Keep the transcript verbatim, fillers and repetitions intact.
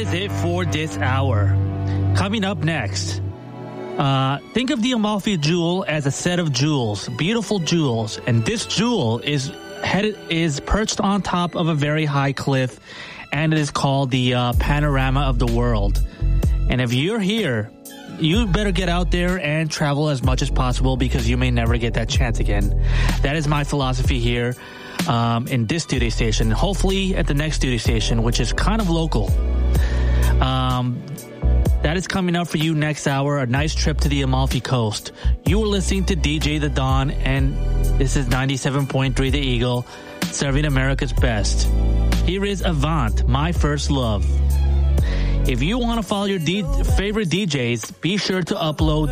is it for this hour. Coming up next, uh, think of the Amalfi Jewel as a set of jewels, beautiful jewels, and this jewel is headed is perched on top of a very high cliff, and it is called the uh, Panorama of the World. And if you're here, you better get out there and travel as much as possible because you may never get that chance again. That is my philosophy here um, in this duty station. Hopefully at the next duty station, which is kind of local. Um, that is coming up for you next hour, a nice trip to the Amalfi Coast. You are listening to D J The Don, and this is ninety-seven point three The Eagle, serving America's best. Here is Avant, My First Love. If you want to follow your D- favorite D Js, be sure to upload